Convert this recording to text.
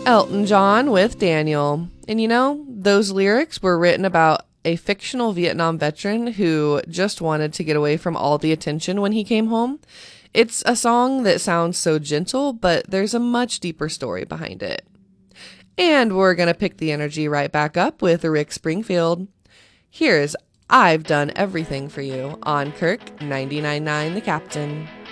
Elton John with Daniel. And you know, those lyrics were written about a fictional Vietnam veteran who just wanted to get away from all the attention when he came home. It's a song that sounds so gentle, but there's a much deeper story behind it. And we're going to pick the energy right back up with Rick Springfield. Here's I've Done Everything for You on Kirk 99.9 The Captain.